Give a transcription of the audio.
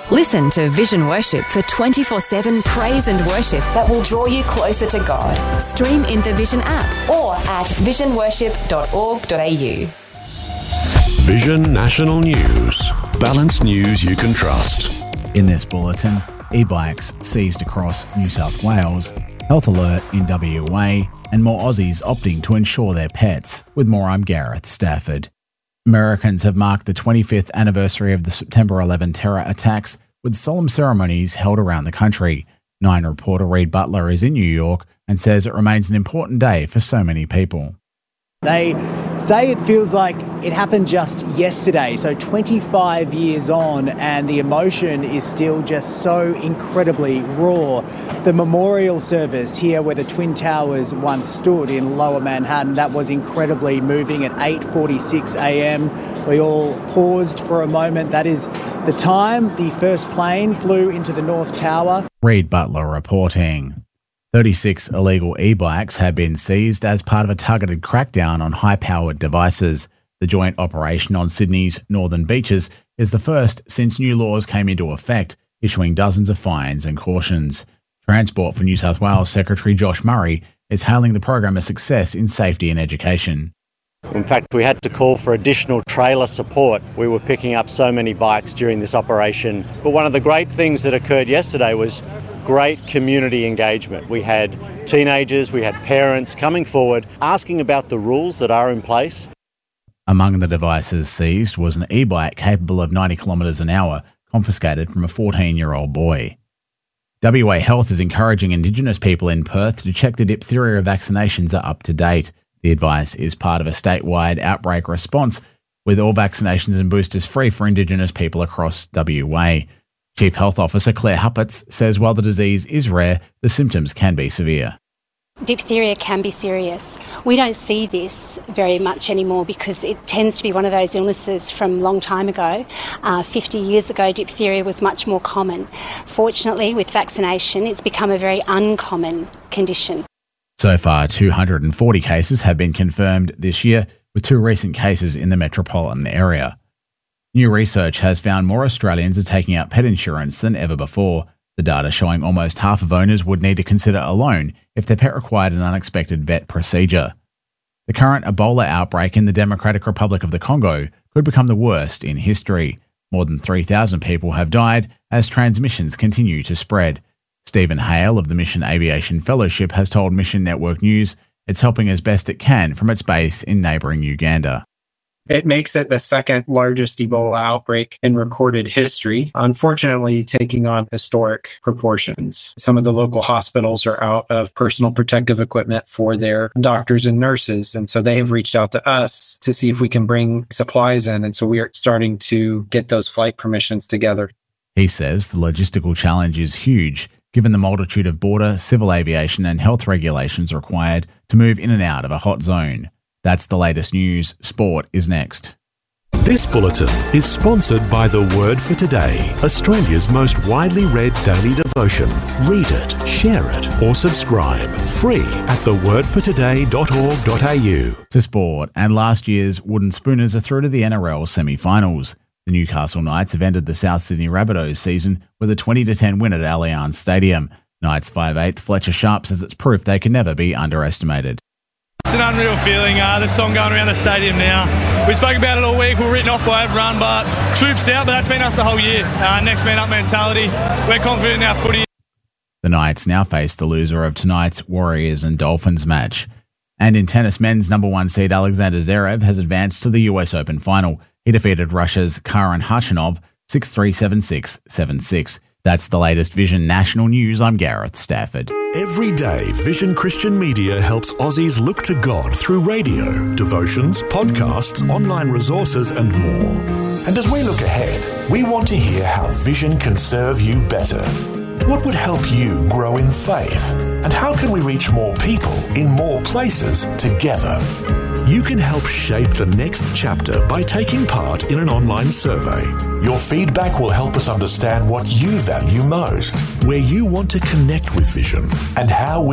Listen to Vision Worship for 24/7 praise and worship that will draw you closer to God. Stream in the Vision app or at visionworship.org.au. Vision National News. Balanced news you can trust. In this bulletin, e-bikes seized across New South Wales, health alert in WA, and more Aussies opting to insure their pets. With more, I'm Gareth Stafford. Americans have marked the 25th anniversary of the September 11 terror attacks with solemn ceremonies held around the country. Nine reporter Reid Butler is in New York and says it remains an important day for so many people. They say it feels like it happened just yesterday, so 25 years on, and the emotion is still just so incredibly raw. The memorial service here where the Twin Towers once stood in Lower Manhattan, that was incredibly moving at 8:46 a.m. We all paused for a moment. That is the time the first plane flew into the North Tower. Reid Butler reporting. 36 illegal e-bikes have been seized as part of a targeted crackdown on high-powered devices. The joint operation on Sydney's northern beaches is the first since new laws came into effect, issuing dozens of fines and cautions. Transport for New South Wales Secretary Josh Murray is hailing the program a success in safety and education. In fact, we had to call for additional trailer support. We were picking up so many bikes during this operation. But one of the great things that occurred yesterday was great community engagement. We had teenagers, we had parents coming forward, asking about the rules that are in place. Among the devices seized was an e-bike capable of 90 kilometres an hour, confiscated from a 14-year-old boy. WA Health is encouraging Indigenous people in Perth to check the diphtheria vaccinations are up to date. The advice is part of a statewide outbreak response, with all vaccinations and boosters free for Indigenous people across WA. Chief Health Officer Claire Huppatz says while the disease is rare, the symptoms can be severe. Diphtheria can be serious. We don't see this very much anymore because it tends to be one of those illnesses from a long time ago. 50 years ago, diphtheria was much more common. Fortunately, with vaccination, it's become a very uncommon condition. So far, 240 cases have been confirmed this year, with 2 recent cases in the metropolitan area. New research has found more Australians are taking out pet insurance than ever before. The data showing almost half of owners would need to consider a loan if their pet required an unexpected vet procedure. The current Ebola outbreak in the Democratic Republic of the Congo could become the worst in history. More than 3,000 people have died as transmissions continue to spread. Stephen Hale of the Mission Aviation Fellowship has told Mission Network News it's helping as best it can from its base in neighbouring Uganda. It makes it the second largest Ebola outbreak in recorded history, unfortunately taking on historic proportions. Some of the local hospitals are out of personal protective equipment for their doctors and nurses, and so they have reached out to us to see if we can bring supplies in, and so we are starting to get those flight permissions together. He says the logistical challenge is huge, given the multitude of border, civil aviation and health regulations required to move in and out of a hot zone. That's the latest news. Sport is next. This bulletin is sponsored by The Word for Today, Australia's most widely read daily devotion. Read it, share it, or subscribe. Free at thewordfortoday.org.au. To sport, and last year's Wooden Spooners are through to the NRL semi-finals. The Newcastle Knights have ended the South Sydney Rabbitohs season with a 20-10 win at Allianz Stadium. Knights 5'8" Fletcher Sharp says it's proof they can never be underestimated. It's an unreal feeling, the song going around the stadium now. We spoke about it all week, we're written off by everyone, but troops out, but that's been us the whole year. Next man up mentality, we're confident in our footy. The Knights now face the loser of tonight's Warriors and Dolphins match. And in tennis, men's number 1 seed Alexander Zverev has advanced to the US Open final. He defeated Russia's Karen Khachanov 6-3, 7-6, 7-6. That's the latest Vision National News. I'm Gareth Stafford. Every day, Vision Christian Media helps Aussies look to God through radio, devotions, podcasts, online resources and more. And as we look ahead, we want to hear how Vision can serve you better. What would help you grow in faith? And how can we reach more people in more places together? You can help shape the next chapter by taking part in an online survey. Your feedback will help us understand what you value most, where you want to connect with Vision, and how